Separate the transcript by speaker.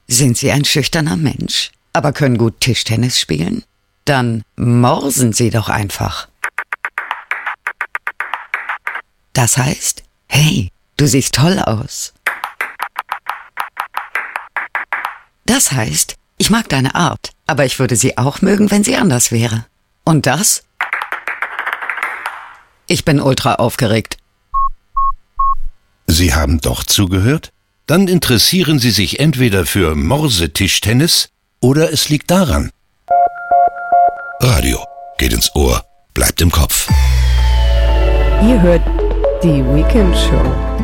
Speaker 1: Sind Sie ein schüchterner Mensch, aber können gut Tischtennis spielen? Dann morsen Sie doch einfach. Das heißt, hey, du siehst toll aus. Das heißt, ich mag deine Art, aber ich würde sie auch mögen, wenn sie anders wäre. Und das? Ich bin ultra aufgeregt.
Speaker 2: Sie haben doch zugehört? Dann interessieren Sie sich entweder für Morsetischtennis oder es liegt daran. Radio geht ins Ohr, bleibt im Kopf.
Speaker 3: Ihr hört die Weekend Show.